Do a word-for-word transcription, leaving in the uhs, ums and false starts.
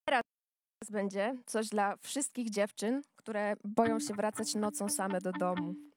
Teraz będzie coś dla wszystkich dziewczyn, które boją się wracać nocą same do domu.